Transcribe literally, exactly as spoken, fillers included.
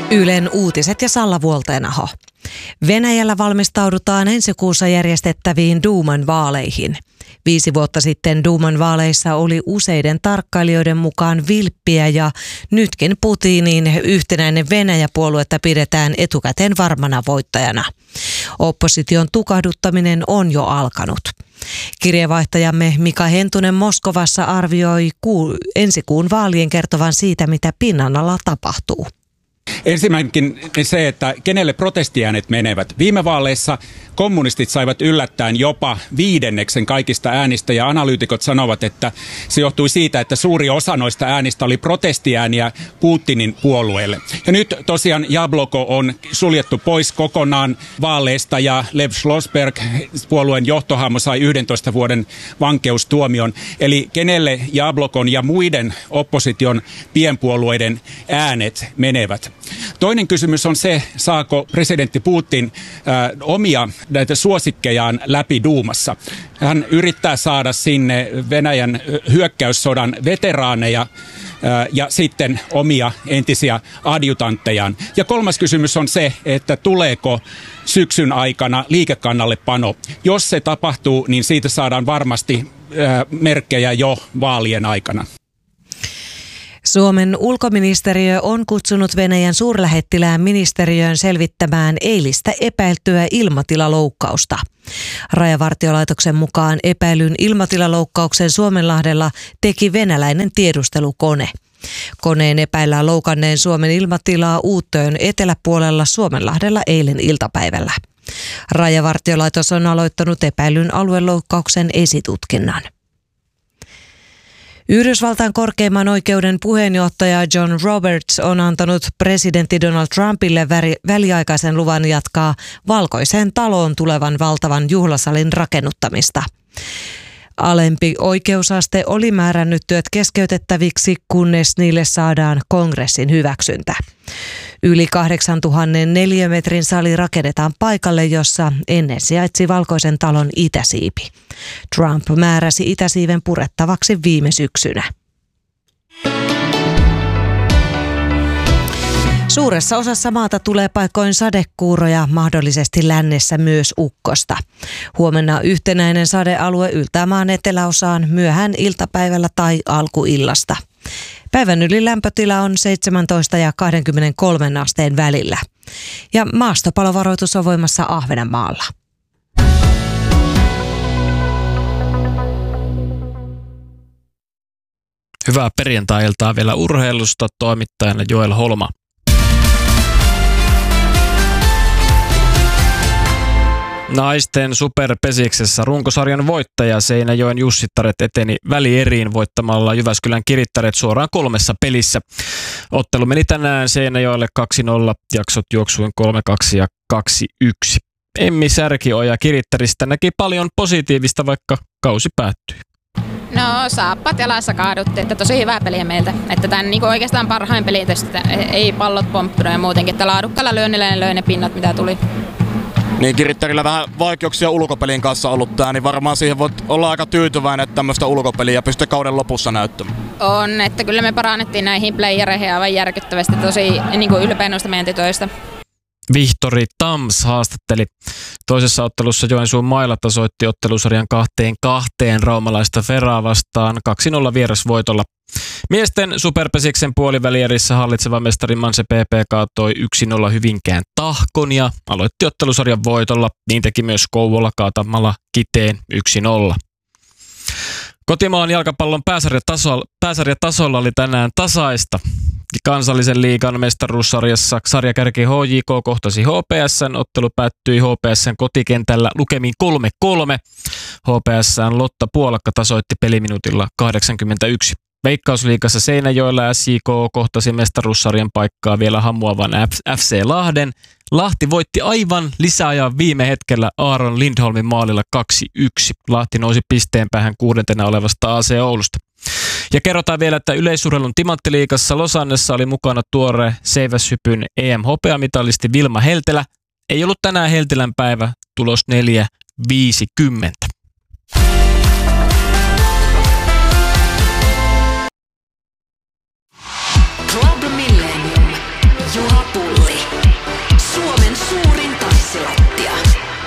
Ylen uutiset ja Salla Vuolteenaho. Venäjällä valmistaudutaan ensi kuussa järjestettäviin Duuman vaaleihin. Viisi vuotta sitten Duuman vaaleissa oli useiden tarkkailijoiden mukaan vilppiä ja nytkin Putinin yhtenäinen Venäjä-puoluetta pidetään etukäteen varmana voittajana. Opposition tukahduttaminen on jo alkanut. Kirjeenvaihtajamme Mika Hentunen Moskovassa arvioi kuu, ensi kuun vaalien kertovan siitä, mitä pinnan alla tapahtuu. Ensimmäinenkin se, että kenelle protestiäänet menevät. Viime vaaleissa kommunistit saivat yllättäen jopa viidenneksen kaikista äänistä ja analyytikot sanovat, että se johtui siitä, että suuri osa noista äänistä oli protestiääniä Putinin puolueelle. Ja nyt tosiaan Jabloko on suljettu pois kokonaan vaaleista ja Lev Schlossberg, puolueen johtohahmo, sai yhdentoista vuoden vankeustuomion. Eli kenelle Jablokon ja muiden opposition pienpuolueiden äänet menevät. Toinen kysymys on se, saako presidentti Putin äh, omia näitä suosikkejaan läpi Duumassa. Hän yrittää saada sinne Venäjän hyökkäyssodan veteraaneja äh, ja sitten omia entisiä adjutanttejaan. Ja kolmas kysymys on se, että tuleeko syksyn aikana liikekannallepano. Jos se tapahtuu, niin siitä saadaan varmasti äh, merkkejä jo vaalien aikana. Suomen ulkoministeriö on kutsunut Venäjän suurlähettilään ministeriöön selvittämään eilistä epäiltyä ilmatilaloukkausta. Rajavartiolaitoksen mukaan epäilyn ilmatilaloukkauksen Suomenlahdella teki venäläinen tiedustelukone. Koneen epäillään loukanneen Suomen ilmatilaa Uuttöön eteläpuolella Suomenlahdella eilen iltapäivällä. Rajavartiolaitos on aloittanut epäilyn alueloukkauksen esitutkinnan. Yhdysvaltain korkeimman oikeuden puheenjohtaja John Roberts on antanut presidentti Donald Trumpille väliaikaisen luvan jatkaa Valkoiseen taloon tulevan valtavan juhlasalin rakennuttamista. Alempi oikeusaste oli määrännyt työt keskeytettäviksi, kunnes niille saadaan kongressin hyväksyntä. Yli kahdeksantuhatta neliömetrin sali rakennetaan paikalle, jossa ennen sijaitsi Valkoisen talon itäsiipi. Trump määräsi itäsiiven purettavaksi viime syksynä. Suuressa osassa maata tulee paikoin sadekuuroja, mahdollisesti lännessä myös ukkosta. Huomenna yhtenäinen sadealue yltää maan eteläosaan myöhään iltapäivällä tai alkuillasta. Päivän ylilämpötila on seitsemäntoista ja kaksikymmentäkolme asteen välillä. Ja maastopalovaroitus on voimassa Ahvenanmaalla. Hyvää perjantai-iltaa vielä urheilusta, toimittajana Joel Holma. Naisten superpesiksessä runkosarjan voittaja Seinäjoen Jussittaret eteni välieriin voittamalla Jyväskylän Kirittäret suoraan kolmessa pelissä. Ottelu meni tänään Seinäjoelle kaksi nolla, jaksot juoksuin kolme kaksi ja kaksi yksi. Emmi Särkioja Kirittäristä näki paljon positiivista, vaikka kausi päättyi. No saappat jalassa kaaduttiin, että tosi hyvä peliä meiltä. Että tämän niin oikeastaan parhain peli tästä, ei pallot pomppinut ja muutenkin, että laadukkaalla lyönnillä ne löi ne pinnat mitä tuli. Niin Kirittärillä vähän vaikeuksia ulkopelin kanssa ollut tää, niin varmaan siihen voit olla aika tyytyväinen, että tämmöistä ulkopeliä pystyy kauden lopussa näyttämään. On, että kyllä me parannettiin näihin playereihin aivan järkyttävästi, tosi niin kuin ylpeä noista meidän tytöistä. Vihtori Tams haastatteli. Toisessa ottelussa Joensuun Maila tasoitti ottelusarjan kahteen kahteen raumalaista Feraa vastaan kaksi nolla vierasvoitolla. Miesten superpesiksen puolivälierissä hallitseva mestari Manse P P kaatoi yksi nolla Hyvinkään Tahkon ja aloitti ottelusarjan voitolla. Niin teki myös Kouvola kaatamalla Kiteen yksi nolla. Kotimaan jalkapallon pääsarjatasolla, pääsarjatasolla oli tänään tasaista. Kansallisen liigan mestaruussarjassa sarjakärki H J K kohtasi H P S:n. Ottelu päättyi H P S:n kotikentällä lukemin kolme kolme. H P S:n Lotta Puolakka tasoitti peliminuutilla kahdeksankymmentäyksi. Veikkausliigassa Seinäjoella S J K kohtasi mestaruussarjan paikkaa vielä hamuavan F C Lahden. Lahti voitti aivan lisäajan viime hetkellä Aaron Lindholmin maalilla kaksi yksi. Lahti nousi pisteen päähän kuudentena olevasta A C Oulusta. Ja kerrotaan vielä, että yleisurheilun timanttiliigassa Losannessa oli mukana tuore seiväshypyn E M-hopeamitalisti Vilma Heltelä. Ei ollut tänään Heltelän päivä, tulos neljä viisikymmentä.